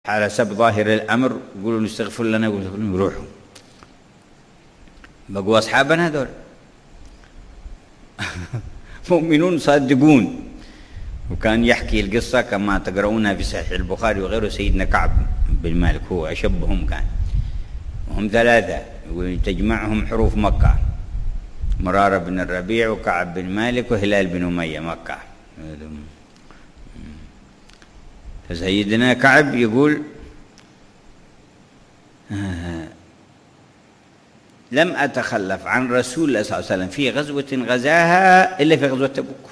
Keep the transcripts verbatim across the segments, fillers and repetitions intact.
على حسب ظاهر الأمر يقولوا استغفر لنا ويروحوا بقوا أصحابنا هذول مؤمنون صادقون. وكان يحكي القصة كما تقرؤونها في صحيح البخاري وغيره. سيدنا كعب بن مالك هو أشبهم كان، وهم ثلاثة وتجمعهم حروف مكة: مرارة بن الربيع وكعب بن مالك وهلال بن أمية مكة. فسيدنا كعب يقول آه لم أتخلف عن رسول الله صلى الله عليه وسلم في غزوة غزاها إلا في غزوة تبوك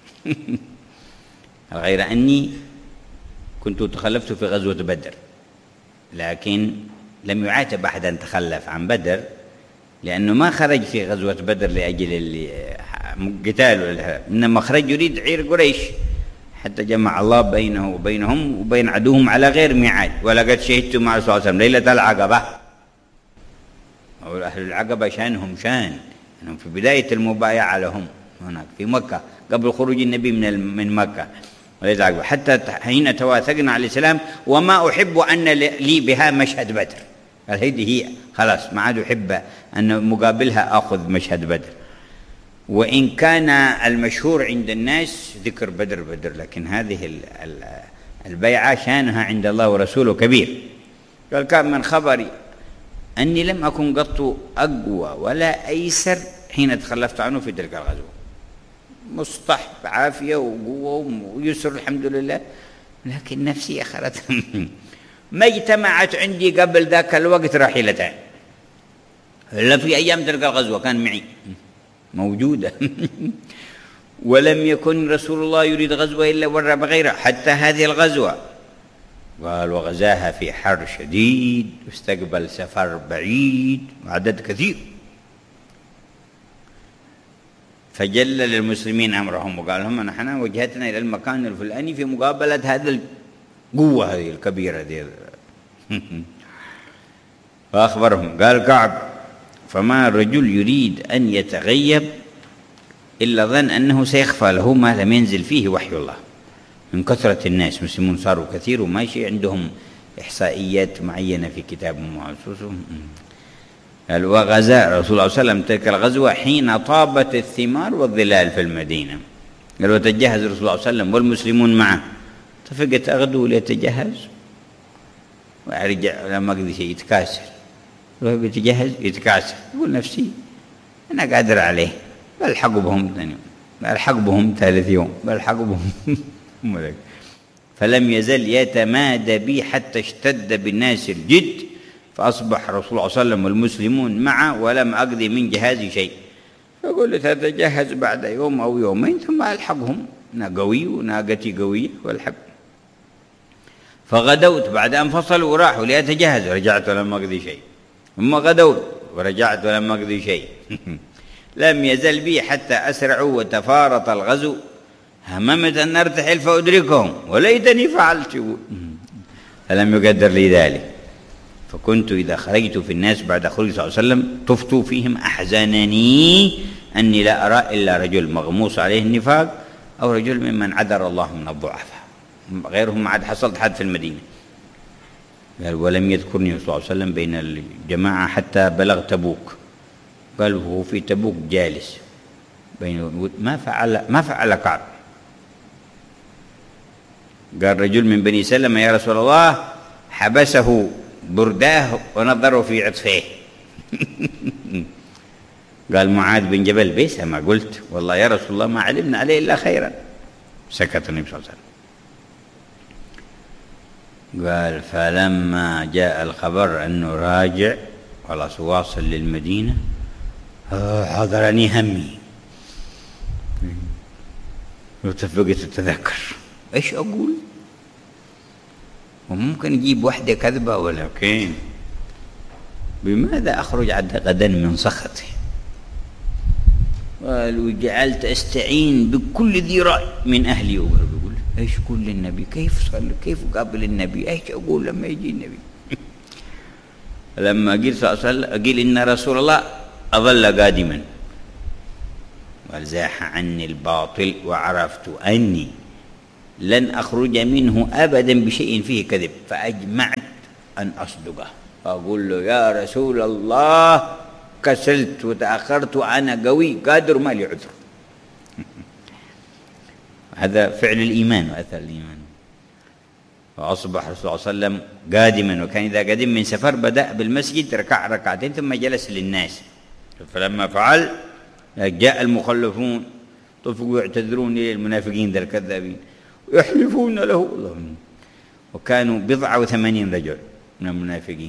غير أني كنت تخلفت في غزوة بدر، لكن لم يعاتب أحد أن تخلف عن بدر، لأنه ما خرج في غزوة بدر لأجل قتال، إنما خرج يريد عير قريش حتى جمع الله بينه وبينهم وبين عدوهم على غير ميعاد. ولقد شهدت مع رسول الله صلى الله عليه وسلم ليلة العقبة، أو أهل العقبة شانهم شان أنهم في بداية المبايعة لهم هناك في مكة قبل خروج النبي من من مكة، حتى حين تواثقنا على الإسلام وما أحب أن لي بها مشهد بدر. قال هذه هي خلاص، ما عاد أحب أن مقابلها أخذ مشهد بدر، وإن كان المشهور عند الناس ذكر بدر بدر، لكن هذه البيعة شانها عند الله ورسوله كبير. قال كان من خبري أني لم أكن قط أقوى ولا أيسر حين تخلفت عنه في تلك الغزوة، مصطح بعافية وقوة ويسر الحمد لله، لكن نفسي أخرت ما اجتمعت عندي قبل ذاك الوقت راحلتان إلا في أيام تلك الغزوة كان معي موجودة ولم يكن رسول الله يريد غزوة إلا ورى بغيرها حتى هذه الغزوة. قال وغزاها في حر شديد واستقبل سفر بعيد وعدد كثير، فجل للمسلمين أمرهم وقال لهم نحن وجهتنا إلى المكان الفلاني في مقابلة هذا القوة هذه الكبيرة دي. فأخبرهم قال كعب فما الرجل يريد أن يتغيب إلا ظن أنه سيخفى له ما لم ينزل فيه وحي الله. من كثرة الناس مسلمون صاروا كثير وماشي عندهم إحصائيات معينة في كتاب معصوصهم. قال وغزا رسول الله صلى الله عليه وسلم تلك الغزوة حين طابت الثمار والظلال في المدينة. قال وتجهز رسول الله صلى الله عليه وسلم والمسلمون معه، اتفقت أغدو ليتجهز وأرجع لما أقضي شيء يتكاسر، هو بيتجهز يتكاسر يقول نفسي أنا قادر عليه، بلحق بهم ثاني يوم، بلحق بهم ثالث يوم، بلحق بهم فلم يزل يتمادى بي حتى اشتد بالناس الجد، فأصبح رسول الله صلى الله عليه وسلم والمسلمون معه ولم أقضي من جهازي شيء. فقل له تتجهز بعد يوم أو يومين ثم ألحقهم، أنا قوي وناقتي قوية والحق. فغدوت بعد أن فصلوا وراحوا ليتجهز، رجعت ولم أقضي شيء، ثم غدوت ورجعت ولم أقضي شيء. لم يزل بي حتى أسرعوا وتفارط الغزو، هممت أن أرتحل فأدركهم وليتني فعلت، فلم يقدر لي ذلك. فكنت إذا خرجت في الناس بعد خروج صلى الله عليه وسلم طفت فيهم أحزنني أني لا أرى إلا رجل مغموس عليه النفاق أو رجل ممن عذر الله من الضعفاء، غيرهم ما عاد حصلت حد في المدينة. قال ولم يذكرني صلى الله عليه وسلم بين الجماعة حتى بلغ تبوك. قال وهو في تبوك جالس بين ما فعل ما فعل كعب. قال رجل من بني سلمة يا رسول الله حبسه برداه ونظروا في عطفيه. قال معاذ بن جبل بيس ما قلت والله يا رسول الله ما علمنا عليه إلا خيرا. سكت النبي صلى الله عليه وسلم. قال فلما جاء الخبر أنه راجع خلاص واصل للمدينة حضرني همي وتفقت التذكر ايش اقول، وممكن اجيب وحده كذبه ولكن بماذا اخرج غدا من سخطه. قال وجعلت استعين بكل ذي راي من اهلي وقول ايش كل النبي كيف صلى كيف قابل النبي ايش اقول لما يجي النبي. لما قيل صلى الله عليه وسلم قيل ان رسول الله أظل قادما وزاح عني الباطل وعرفت أني لن أخرج منه أبدا بشيء فيه كذب، فأجمعت أن أصدقه، فأقول له يا رسول الله كسلت وتأخرت وأنا قوي قادر ما لي عذر. هذا فعل الإيمان وأثر الإيمان. فأصبح الرسول صلى الله عليه وسلم قادما، وكان إذا قدم من سفر بدأ بالمسجد ركع ركعتين ثم جلس للناس، فلما فعل جاء المخلفون طفقوا يعتذرون للمنافقين ذا الكذابين ويحلفون له، وكانوا بضعة وثمانين رجل من المنافقين.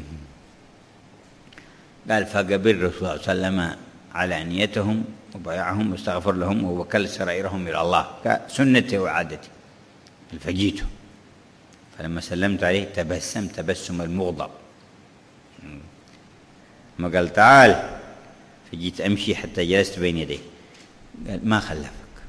قال فقبل الرسول صلى الله عليه وسلم على نيتهم وبايعهم واستغفر لهم ووكل سرائرهم إلى الله كسنته وعادته، فجيته فلما سلمت عليه تبسم تبسم المغضب، ما قال تعال، فجيت أمشي حتى جلست بين يديه. قال ما خلفك؟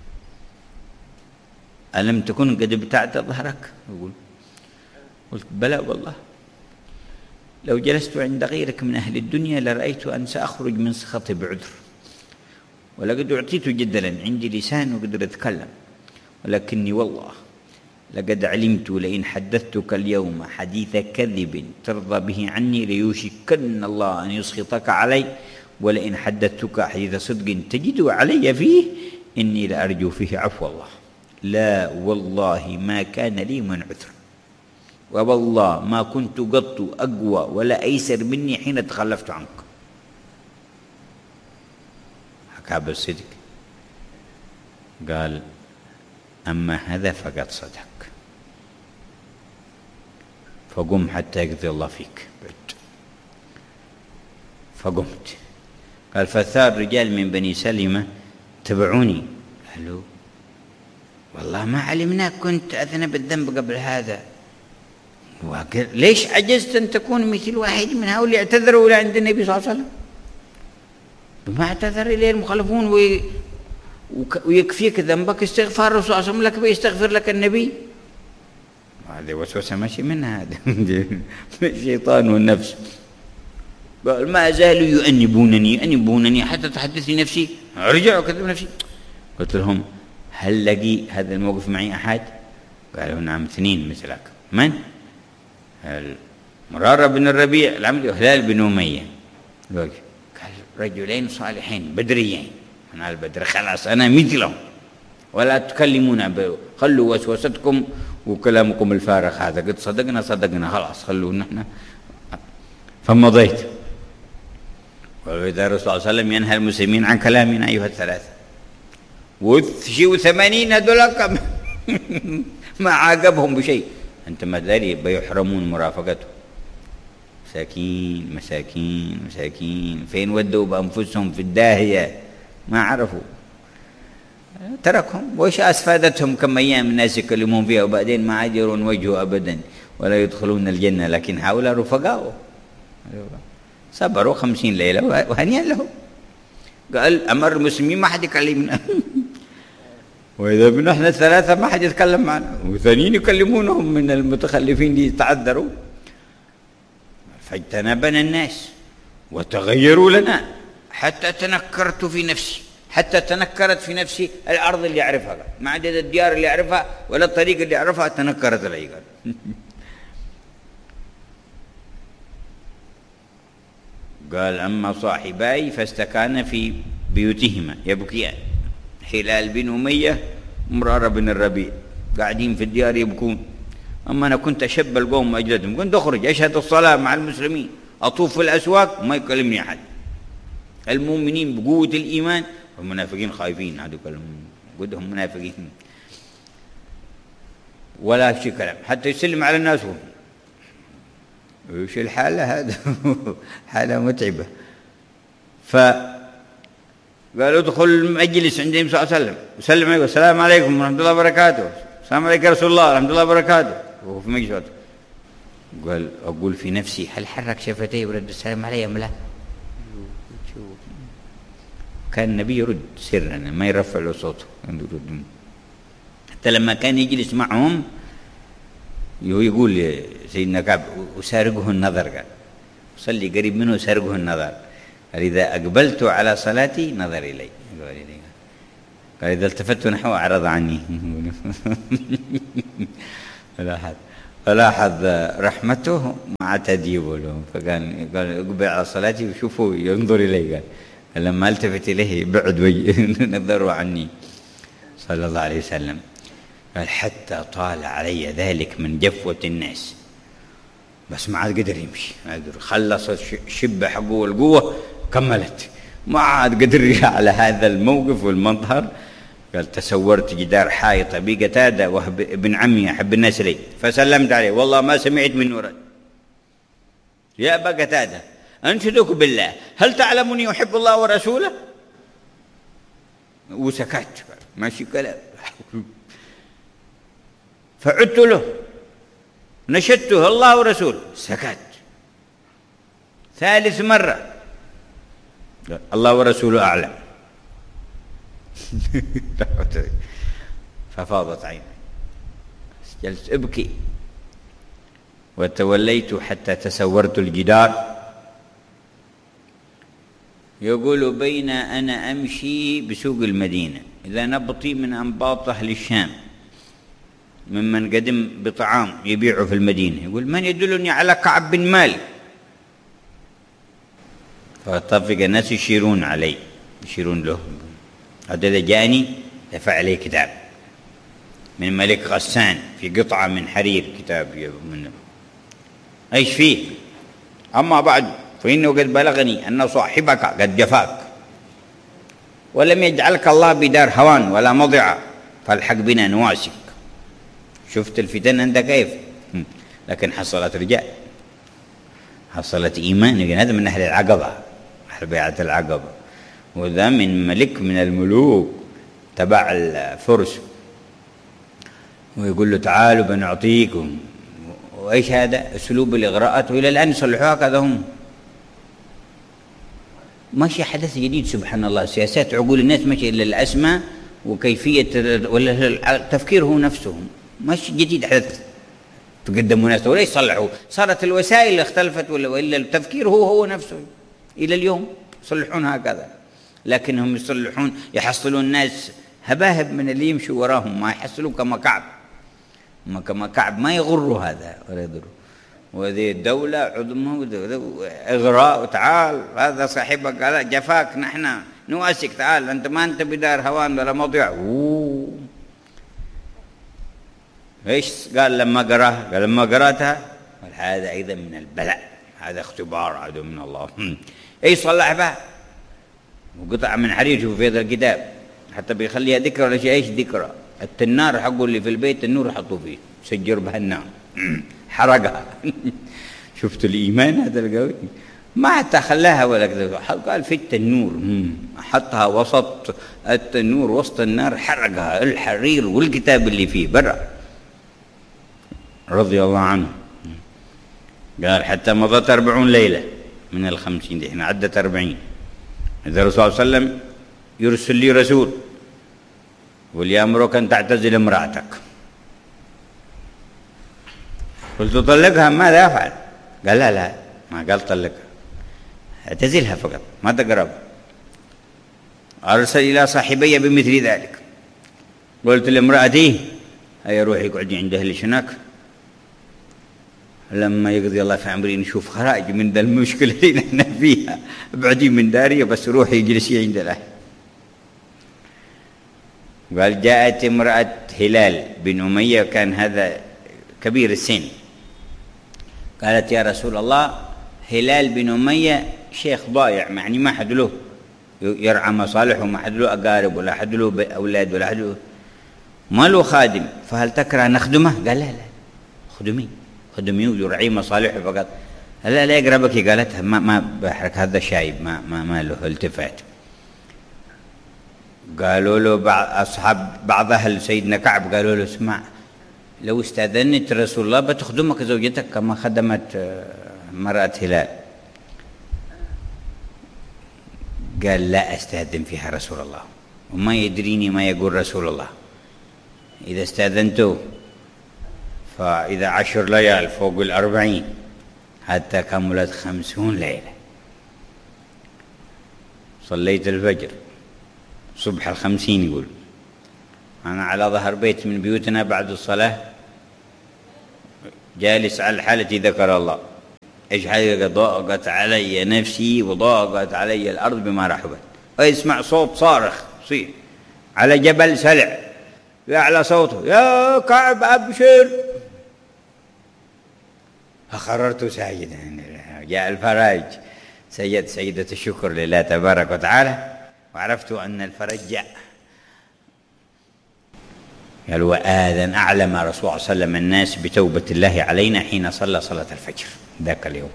ألم تكن قد ابتعت ظهرك؟ يقول قلت بلى والله، لو جلست عند غيرك من أهل الدنيا لرأيت أن سأخرج من سخطي بعذر، ولقد أعطيت جدلا، عندي لسان وقدر أتكلم، ولكني والله لقد علمت لئن حدثتك اليوم حديث كذب ترضى به عني ليوشكن الله أن يسخطك علي، ولئن حدثتك حديث صدق تجد علي فيه إني لأرجو فيه عفو الله. لا والله ما كان لي من عذر، ووالله ما كنت قط أقوى ولا أيسر مني حين تخلفت عنك. حكى بالصدق. قال أما هذا فقد صدق، فقم حتى يقضي الله فيك. فقمت. قال فثار رجال من بني سلمة تبعوني، قالوا والله ما علمناك كنت أذنب الذنب قبل هذا، ليش عجزت أن تكون مثل واحد من هؤلاء اعتذروا إلى عند النبي صلى الله عليه وسلم؟ بما اعتذر إليه المخالفون وي ويكفيك ذنبك استغفار الرسول صلى الله عليه وسلم لك بيستغفر لك النبي. هذه وسوسة ماشي منها، هذا الشيطان والنفس. قال ما زالوا يؤنبونني يؤنبونني حتى تحدثني نفسي، رجعوا كذب نفسي. قلت لهم هل لقي هذا الموقف معي أحد؟ قالوا نعم اثنين مثلك. من؟ مرارة بن الربيع العمري وهلال بن أمية. قال رجلين صالحين بدريين من البدر، خلاص أنا مثلهم، ولا تكلمون، خلوا وسوستكم وكلامكم الفارغ هذا، قد صدقنا صدقنا خلاص خلونا نحن. فمضيت. وإذا الرسول صلى الله عليه وسلم ينهى المسلمين عن كلامنا أيها الثلاثة، وشيء ثمانين هذول كم ما عاقبهم بشيء، أنت ما داري بيحرمون مرافقته. مساكين مساكين مساكين، فين ودوا بأنفسهم في الداهية ما عرفوا، تركهم. وإيش أسفادتهم كم أيام الناس يكلمون فيها وبعدين ما عاد يرون وجهه أبدا ولا يدخلون الجنة، لكن هؤلاء رفقاؤه صبروا خمسين ليلة وهنيئا لهم. قال أمر المسلمين ما حد يكلمنا وإذا بنا احنا الثلاثة ما حد يتكلم معنا، وثانيين يكلمونهم من المتخلفين اللي يتعذروا. فاجتنبنا الناس وتغيروا لنا حتى تنكرت في نفسي، حتى تنكرت في نفسي الأرض اللي أعرفها، ما عدد الديار اللي أعرفها ولا الطريق اللي أعرفها، تنكرت لي. قال قال أما صاحباي فاستكان في بيوتهما يبكيان، هلال بن أمية مرارة بن الربيع قاعدين في الديار يبكون. أما أنا كنت أشب القوم وأجلدهم، كنت أخرج أشهد الصلاة مع المسلمين، أطوف في الأسواق ما يكلمني أحد. المؤمنين بقوة الإيمان والمنافقين خايفين، هذول قدهم منافقين ولا شيء كلام، حتى يسلم على الناس هو. وش الحالة هذا؟ حالة متعبة. فقال ادخل المجلس عند النبي صلى الله عليه وسلم وسلم عليه، السلام عليكم ورحمة الله وبركاته، السلام عليكم يا رسول الله ورحمة الله وبركاته، وهو في مجلس. قال أقول في نفسي هل حرك شفتيه ورد السلام علي أم لا؟ كان النبي يرد سرا ما يرفع له صوته، حتى لما كان يجلس معهم يقول سيدنا كعب أسارقه النظر، قال صلي قريب منه أسارقه النظر، قال إذا أقبلت على صلاتي نظر إلي. قال إذا التفت نحوه أعرض عني. فلاحظ فلاحظ رحمته مع تأديبه له، فكان قال اقبل على صلاتي وشوفوا ينظر إلي، قال لما التفت إليه بعد نظروا عني صلى الله عليه وسلم. قال حتى طال علي ذلك من جفوة الناس، بس ما عاد قدر يمشي، ما قدر، خلص الشبة حقه والقوة كملت، ما عاد قدر على هذا الموقف والمظهر. قال تسورت جدار حائط أبي قتادة وهب ابن عمي أحب الناس لي، فسلمت عليه والله ما سمعت منه رد. يا أبا قتادة أنشدك بالله هل تعلمني أحب الله ورسوله؟ وسكت ماشي كلام. فعدت له نشدته الله ورسوله، سكت. ثالث مرة الله ورسوله أعلم. ففاضت عيني، جلست أبكي وتوليت حتى تسورت الجدار. يقول بين أنا أمشي بسوق المدينة إذا نبطي من أنباط أهل الشام ممن قدم بطعام يبيعه في المدينة، يقول من يدلني على كعب بن مالك؟ فطفق الناس يشيرون علي، يشيرون له. هذا إذا جاءني دفع عليه كتاب من ملك غسان في قطعة من حرير، كتاب منه. ايش فيه؟ أما بعد فإنه قد بلغني أن صاحبك قد جفاك ولم يجعلك الله بدار هوان ولا مضيعة، فالحق بنا نواسك. شفت الفتن عندك كيف؟ لكن حصلت رجال، حصلت إيمان. هذا من أهل العقبة، أهل بيعة العقبة، وذا من ملك من الملوك تبع الفرس، ويقول له تعالوا بنعطيكم. وإيش هذا؟ أسلوب الإغراءات، وإلى الآن يصلحوها. هكذا هم ماشي حدث جديد سبحان الله. سياسات عقول الناس ماشي إلا الأسماء وكيفية ولا التفكير هو نفسهم، ماشي جديد حدث تقدموا ناس ولا يصلحوا. صارت الوسائل اختلفت ولا وإلا التفكير هو هو نفسه إلى اليوم. يصلحون هكذا، لكنهم يصلحون يحصلون الناس هباهب من اللي يمشوا وراهم، ما يحصلون كما كعب. ما كما كعب ما يغروا هذا ولا يضروا. وهذه الدولة عظمى إغراء، تعال هذا صاحبك قال جفاك نحن نواسك، تعال أنت ما أنت بدار هوان ولا مضيع. أوه. إيش قال لما قرأها؟ قال لما قرأتها قال هذا أيضا من البلاء، هذا اختبار عدو من الله. إيش صلح بها؟ وقطع من حرير. شوفوا في هذا الكتاب حتى بيخليها ذكرى ولا شيء. إيش ذكرى؟ التنار حقه اللي في البيت النور حطوا فيه، سجر بها النار حرقها. شفت الإيمان هذا القوي؟ ما حتى خلاها ولا كذا، قال في التنور، حطها وسط التنور وسط النار، حرقها الحرير والكتاب اللي فيه برا رضي الله عنه. قال حتى مضت أربعون ليلة من الخمسين، دي احنا عدت أربعين. إذا الرسول صلى الله عليه وسلم يرسل لي رسول وليأمرك أن تعتزل امرأتك، قلت طلقها ماذا أفعل؟ قال لا لا، ما قال طلقها، اعتزلها فقط ما تقرب. أرسل إلى صاحبي بمثل ذلك. قلت لامرأتي هيا روحي اقعدي عند أهل شناك لما يقضي الله في عمري نشوف خراج من ذا المشكلة اللي نحن فيها، ابعدي من داري بس روحي اجلسي عند الأهل. قال جاءت امرأة هلال بن أمية، كان هذا كبير السن، قالت يا رسول الله هلال بن أمية شيخ ضايع، يعني ما حد له يرعى مصالحه، ما حد له أقارب ولا حد له أولاد ولا حد له ما له خادم، فهل تكره نخدمه؟ قال لا لا خدمي خدمي ويرعي مصالحه فقط. لا لا يقربك. قالت ما ما بحرك هذا شايب ما ما ما له التفات. قالوا له بعض أصحاب بعض أهل سيدنا كعب قالوا له اسمع لو استأذنت رسول الله بتخدمك زوجتك كما خدمت مرأة هلال. قال لا أستأذن فيها رسول الله وما يدريني ما يقول رسول الله. إذا استأذنته فإذا عشر ليال فوق الأربعين حتى كملت خمسون ليلة. صليت الفجر صبح الخمسين يقول أنا على ظهر بيت من بيوتنا بعد الصلاة جالس على الحالة ذكر الله، إيش حاجة ضاقت علي نفسي وضاقت علي الأرض بما رحبت، ويسمع صوت صارخ صيح على جبل سلع يعلى صوته يا كعب أبشر، فخررت ساجدا. جاء الفرج، سجد سجدة الشكر لله تبارك وتعالى، وعرفت أن الفرج جاء. قال وآذن أعلم رسول الله صلى الله عليه وسلم الناس بتوبة الله علينا حين صلى صلاة الفجر ذاك اليوم.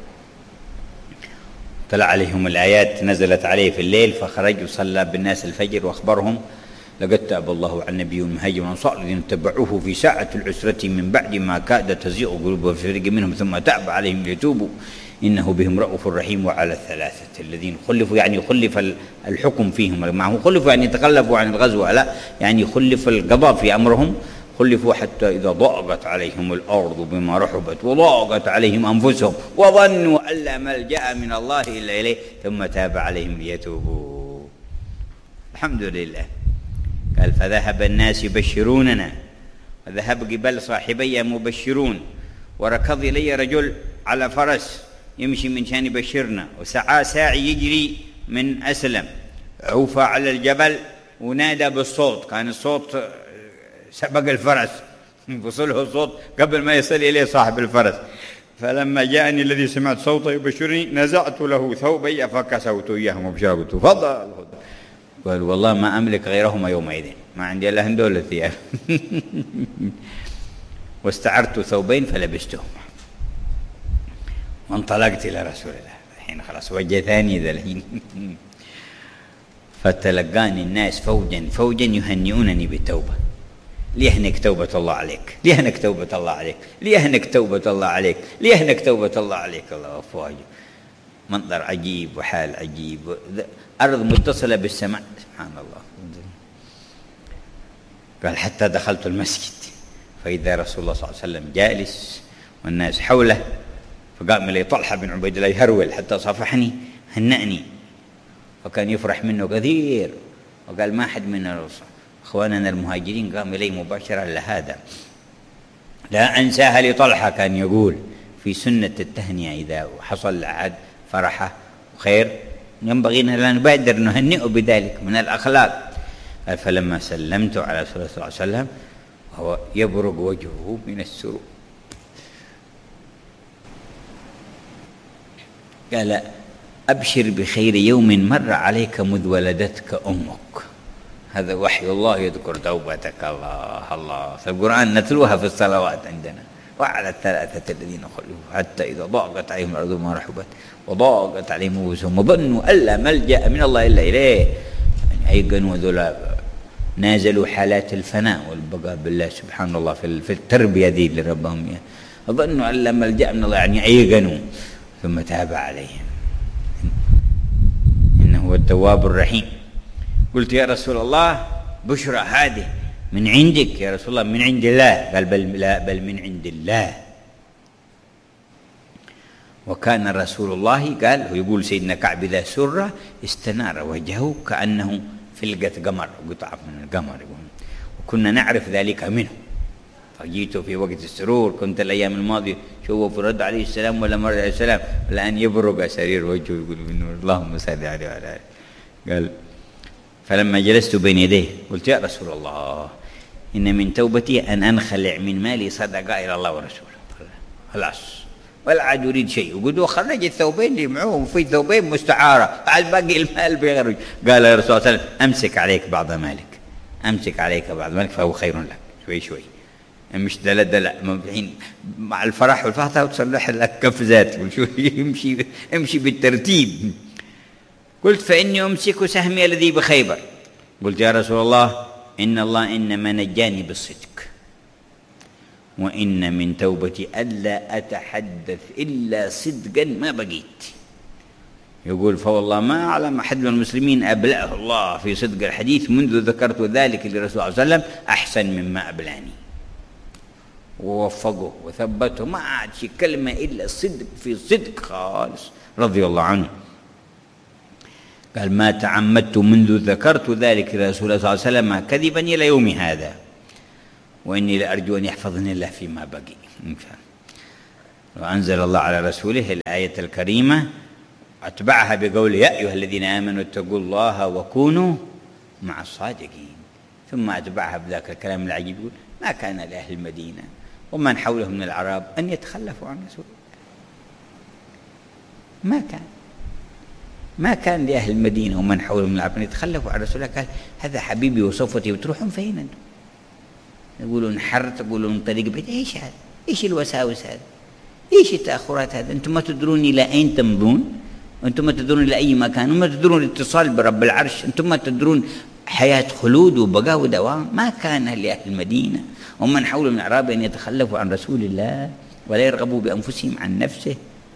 طلع عليهم الآيات نزلت عليه في الليل، فخرج وصلى بالناس الفجر وأخبرهم لقد تاب الله على النبي والمهاجر والأنصار الذين اتبعوه في ساعة العسرة من بعد ما كاد تزيغ قلوب فريق منهم ثم تاب عليهم ليتوبوا إنه بهم رؤوف رحيم. وعلى الثلاثة الذين خلفوا، يعني خلف الحكم فيهم، معه خلفوا يعني تخلفوا عن الغزو، لا يعني خلف القضاء في أمرهم، خلفوا حتى إذا ضاقت عليهم الأرض بما رحبت وضاقت عليهم أنفسهم وظنوا أن لا ملجأ من الله إلا إليه ثم تاب عليهم ليتوبوا. الحمد لله. قال فذهب الناس يبشروننا، وذهب قبل صاحبي مبشرون، وركض إلي رجل على فرس يمشي من شان يبشرنا، وسعى ساعي يجري من أسلم، عوفى على الجبل ونادى بالصوت، كان الصوت سبق الفرس، وصله الصوت قبل ما يصل إليه صاحب الفرس. فلما جاءني الذي سمعت صوته يبشرني نزعت له ثوبي فكسوت إياه مبشرا، قلت تفضل. قال والله ما أملك غيرهما يومئذ، ما عندي إلا هندول الثياب. واستعرت ثوبين فلبستهما وانطلقت إلى رسول الله. الحين خلاص وجه ثاني ذا الحين. فتلقاني الناس فوجا فوجا يهنئونني بالتوبة. ليهنك توبة الله عليك، ليهنك توبة الله عليك، ليهنك توبة الله عليك، ليهنك توبة الله عليك. الله أفواج، منظر عجيب وحال عجيب، أرض متصلة بالسماء سبحان الله. قال حتى دخلت المسجد فإذا رسول الله صلى الله عليه وسلم جالس والناس حوله، فقام إلي طلحة بن عبيد الله يهرول حتى صافحني هنأني، وكان يفرح منه كثير. وقال ما حد من أخواننا المهاجرين قام إلي مباشرة لهذا. لا أنساها لطلحة كان يقول في سنة التهنئة إذا حصل أحد فرحة وخير ينبغي أن نبادر نهنئه بذلك من الأخلاق. قال فلما سلمت على رسول الله صلى الله عليه وسلم وهو يبرق وجهه من السرور قال أبشر بخير يوم مر عليك مذ ولدتك أمك. هذا وحي الله يذكر توبتك. الله الله، في القرآن نتلوها في الصلوات عندنا. وعلى الثلاثة الذين خلفوا حتى إذا ضاقت عليهم الأرض بما رحبت وضاقت عليهم أنفسهم وظنوا أن لا ملجأ من الله إلا إليه. يعني أيقنوا ذولا نازلوا حالات الفناء والبقاء بالله سبحان الله في التربية ذي اللي ربهم إياها. ظنوا أن لا ملجأ من الله، يعني أيقنوا ثم تاب عليهم إنه هو التواب الرحيم. قلت يا رسول الله بشرى هذه من عندك يا رسول الله؟ من عند الله. قال بل لا، بل من عند الله. وكان رسول الله قال ويقول سيدنا كعب إذا سر استنار وجهه كأنه فلقة قمر، قطعة من القمر. وكنا نعرف ذلك منه، فجيت في وقت السرور. كنت الأيام الماضية شوف رد عليه السلام ولا مر عليه السلام، الآن يبرق سرير وجهه يقول بالنور اللهم صل عليه وعلى آله. قال فلما جلست بين يديه قلت يا رسول الله إن من توبتي أن أنخلع من مالي صدقة إلى الله ورسوله. خلاص ولا عاد يريد شيء. وقلت وخرج الثوبين اللي معه وفي ثوبين مستعارة على باقي المال بيخرج. قال يا رسول الله صلى الله عليه وسلم أمسك عليك بعض مالك، أمسك عليك بعض مالك فهو خير لك. شوي شوي مش دلع دلع الحين مع الفرح والفرحة وتصلح لك كفزات وشوي يمشي امشي بالترتيب. قلت فإني أمسك سهمي الذي بخيبر. قلت يا رسول الله إن الله إنما نجاني بالصدق، وإن من توبتي ألا أتحدث إلا صدقا ما بقيت. يقول فوالله ما أعلم أحد من المسلمين أبلأه الله في صدق الحديث منذ ذكرت ذلك لرسول الله صلى الله عليه وسلم أحسن مما أبلاني. ووفقه وثبته، ما عاد شي كلمة إلا الصدق في صدق خالص رضي الله عنه. قال ما تعمدت منذ ذكرت ذلك لرسول الله صلى الله عليه وسلم كذبا إلى يوم هذا، وإني لأرجو أن يحفظني الله فيما بقي. وأنزل الله على رسوله الآية الكريمة أتبعها بقول يا أيها الذين آمنوا اتقوا الله وكونوا مع الصادقين، ثم أتبعها بذاك الكلام العجيب يقول ما كان لأهل المدينة ومن حولهم من الأعراب أن يتخلفوا عن رسول الله. ما كان ما كان لأهل المدينة ومن حولهم من الأعراب أن يتخلفوا عن رسول الله. قال هذا حبيبي وصفتي، بتروحون فين أنتم؟ يقولون حر، تقولون طريق بعيد. إيش هذا؟ إيش الوساوس هذا؟ إيش التأخرات هذا؟ أنتم ما تدرون إلى أين تمضون، أنتم ما تدرون إلى أي مكان، وما تدرون الاتصال برب العرش، أنتم ما تدرون حياة خلود وبقاء ودوام. ما كان لأهل المدينة ومن حولهم من الأعراب أن يتخلفوا عن رسول الله ولا يرغبوا بأنفسهم عن نفسه،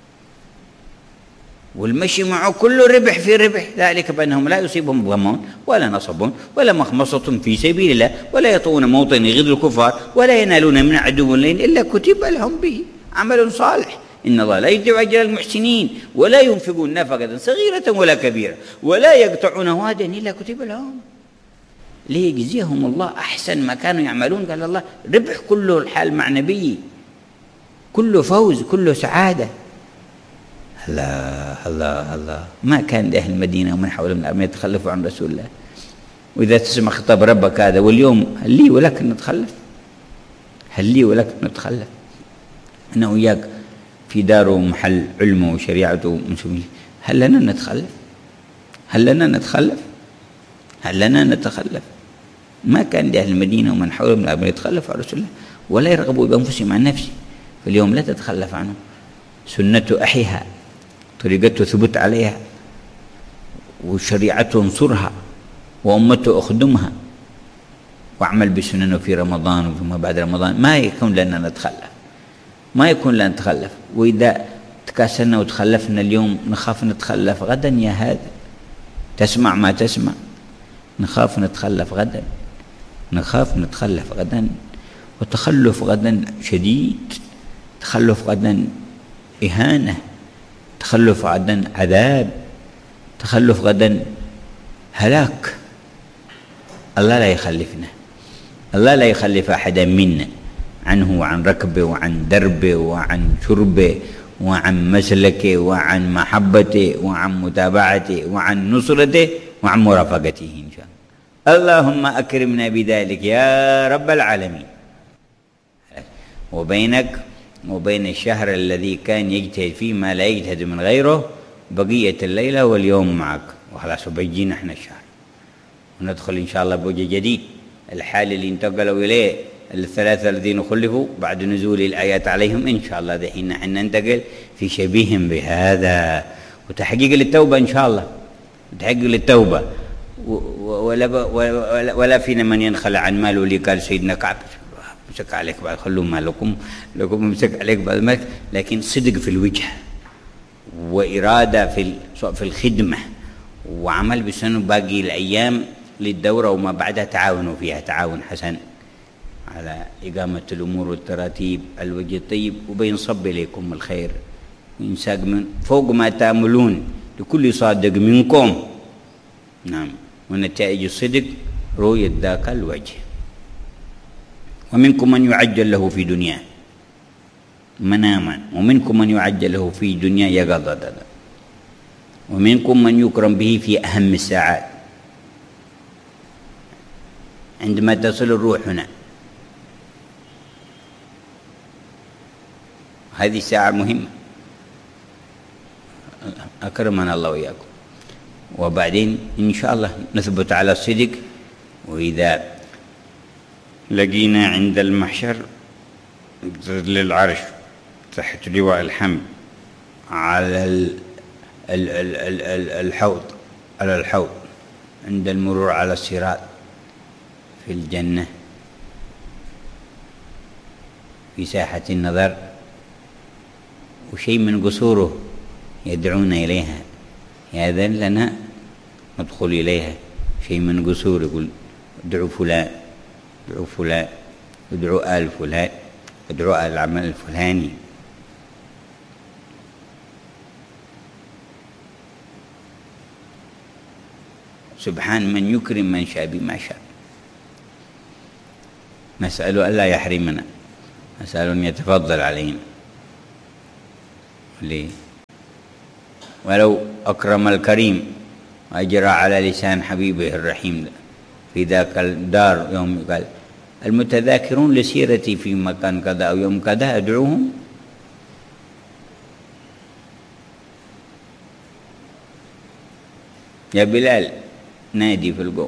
والمشي معه كله ربح في ربح، ذلك بأنهم لا يصيبهم ظمأ ولا نصب ولا مخمصة في سبيل الله ولا يطؤون موطن يغيظ الكفار ولا ينالون من عدو لين إلا كتب لهم به عمل صالح. إن الله لا يضيع أجر المحسنين ولا ينفقون نفقة صغيرة ولا كبيرة ولا يقطعون واديا إلا كتب لهم ليجزيهم الله أحسن ما كانوا يعملون. قال الله ربح كله الحال مع نبي، كله فوز، كله سعادة. الله الله الله. ما كان لأهل المدينة ومن حولهم من الأرض يتخلفوا عن رسول الله. وإذا تسمع خطاب ربك هذا واليوم هل لي ولك نتخلف؟ هل لي ولك نتخلف؟ أنا وياك في دار ومحل علمه وشريعته ومسلمين، هل لنا نتخلف؟ هل لنا نتخلف؟ هل لنا نتخلف؟ ما كان لأهل المدينة ومن حولهم من الأرض يتخلفوا عن رسول الله ولا يرغبوا بأنفسهم عن نفسه. فاليوم لا تتخلف عنه، سنته أحيها، طريقته ثبت عليها، وشريعته انصرها، وأمته أخدمها، واعمل بسننه في رمضان وفيما بعد رمضان. ما يكون لنا نتخلف، ما يكون لنا نتخلف. وإذا تكاسلنا وتخلفنا اليوم نخاف نتخلف غدا. يا هذا تسمع ما تسمع، نخاف نتخلف غدا، نخاف نتخلف غدا. وتخلف غدا شديد، تخلف غدا إهانة، تخلف غدا عذاب، تخلف غدا هلاك. الله لا يخلفنا، الله لا يخلف أحدا منا عنه وعن ركبه وعن دربه وعن شربه وعن مسلكه وعن محبته وعن متابعته وعن نصرته وعن مرافقته إن شاء الله. اللهم أكرمنا بذلك يا رب العالمين. وبينك وبين الشهر الذي كان يجتهد فيه ما لا يجتهد من غيره بقية الليلة واليوم معك، وخلاص وبيجينا احنا الشهر وندخل إن شاء الله بوجه جديد. الحال اللي انتقلوا إليه الثلاثة الذين خلفوا بعد نزول الآيات عليهم إن شاء الله دحين نحن ننتقل في شبيه بهذا، وتحقيق للتوبة إن شاء الله، تحقيق للتوبة. ولا, ولا, ولا فينا من ينخلع عن ماله اللي قال سيدنا كعب مسك عليك بعد، خلوا مالكم لكم مسك عليك بعد مالك، لكن صدق في الوجه وإرادة في في الخدمة وعمل بسنة باقي الأيام للدورة وما بعدها تعاونوا فيها تعاون حسن على إقامة الأمور والتراتيب الوجه الطيب، وبينصب إليكم الخير وينساق من فوق ما تأملون لكل صادق منكم. نعم، ونتائج الصدق رؤية ذاك الوجه. ومنكم من يعجل له في دنياه مناما، ومنكم من يعجل له في دنيا يقظة، ومنكم من يكرم به في أهم الساعات عندما تصل الروح هنا. هذه الساعة مهمة، أكرمنا الله وإياكم. وبعدين إن شاء الله نثبت على الصدق، وإذا لقينا عند المحشر ظل العرش تحت لواء الحمد على ال ال ال ال ال الحوض على الحوض عند المرور على الصراط في الجنة في ساحة النظر، وشيء من قصوره يدعونا إليها، يأذن لنا ندخل إليها. شيء من قصور يقول ادعوا فلان، ادعوا فلان، ادعوا آل فلان، ادعوا آل العمل الفلاني. سبحان من يكرم من شاء بما شاء. نسأل ألا يحرمنا، نسأل أن يتفضل علينا. ليه؟ ولو أكرم الكريم وأجرى على لسان حبيبه الرحيم في ذاك الدار يوم قال المتذاكرون لسيرتي في مكان كذا أو يوم كذا أدعوهم. يا بلال نادي في القوم.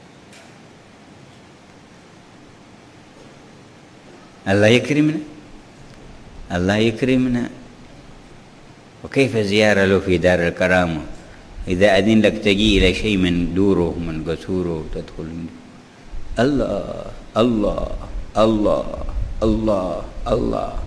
الله يكرمنا، الله يكرمنا. وكيف زيارة له في دار الكرامة؟ إذا أذن لك تجي إلى شيء من دوره من قصوره تدخل. الله الله الله الله الله